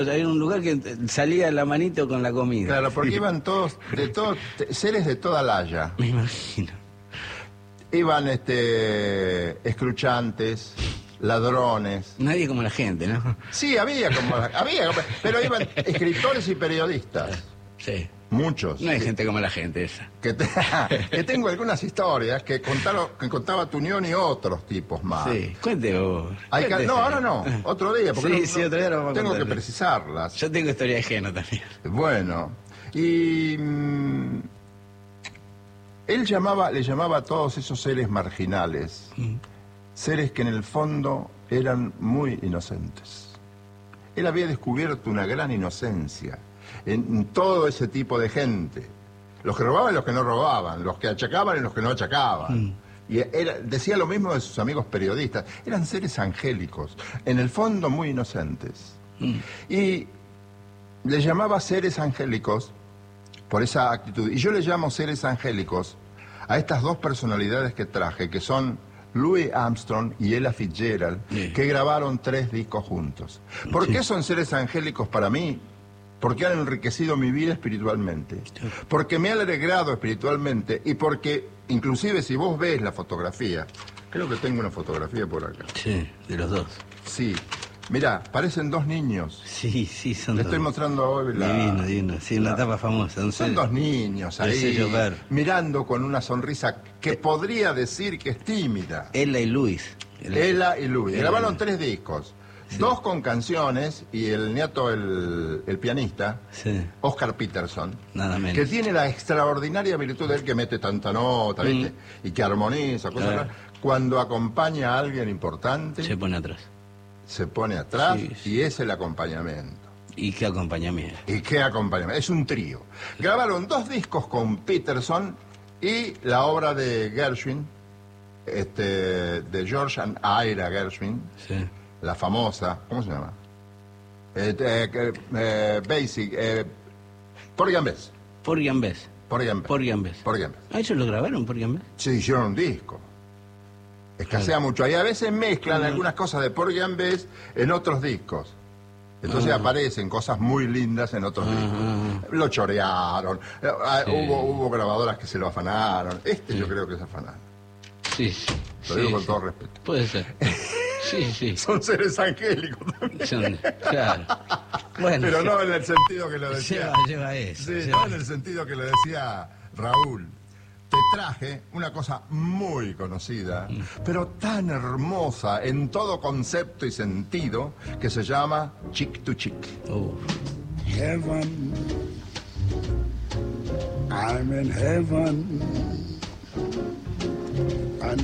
Hay un lugar que salía la manito con la comida. Claro, porque iban todos, seres de toda la haya. Me imagino. Iban escruchantes, ladrones. Nadie como la gente, ¿no? Sí, había, pero iban escritores y periodistas. Sí. Muchos. No hay gente como la gente esa. Que tengo algunas historias que contaba Tunión y otros tipos más. Sí, cuente vos. No, ahora no, otro día, porque sí, otro día lo vamos a tengo contar. que precisarlas. Yo tengo historia ajena también. Bueno, y él le llamaba a todos esos seres marginales, seres que en el fondo eran muy inocentes. Él había descubierto una gran inocencia en todo ese tipo de gente. Los que robaban y los que no robaban, los que achacaban y los que no achacaban. Y decía lo mismo de sus amigos periodistas. Eran seres angélicos, en el fondo muy inocentes. Y le llamaba seres angélicos por esa actitud. Y yo le llamo seres angélicos a estas dos personalidades que traje, que son Louis Armstrong y Ella Fitzgerald, que grabaron 3 discos juntos. ¿Por qué son seres angélicos para mí? Porque han enriquecido mi vida espiritualmente, porque me han alegrado espiritualmente y porque, inclusive si vos ves la fotografía, creo que tengo una fotografía por acá. Sí, de los dos. Sí, mirá, parecen 2 niños. Sí, son Le dos. estoy mostrando hoy Divino, sí, una tapa famosa. Son 2 niños ahí, mirando con una sonrisa que podría decir que es tímida. Ella y Luis. Ella y Louis. Grabaron 3 discos. Sí. 2 con canciones y el nieto, el pianista, sí. Oscar Peterson, nada menos, que tiene la extraordinaria virtud de él que mete tanta nota, ¿viste? Y que armoniza, cosas cuando acompaña a alguien importante. Se pone atrás. Se pone atrás y es el acompañamiento. ¿Y qué acompañamiento? Es un trío. Grabaron 2 discos con Peterson y la obra de Gershwin, de George and Ira Gershwin. Sí. La famosa, ¿cómo se llama? Porgy and Bess. Porgy and Bess. Ah, ¿ellos lo grabaron, Porgy and Bess? Sí, hicieron un disco. Escasea mucho. Y a veces mezclan algunas cosas de Porgy and Bess en otros discos. Entonces aparecen cosas muy lindas en otros discos. Lo chorearon. Hubo grabadoras que se lo afanaron. Yo creo que es afanado. Sí. Lo digo con todo respeto. Puede ser. Sí. Son seres angélicos también. Claro. Bueno, pero no en el sentido que lo decía. Lleva eso. No en el sentido que lo decía Raúl. Te traje una cosa muy conocida, pero tan hermosa en todo concepto y sentido, que se llama Chick to Chick. Heaven, I'm in heaven.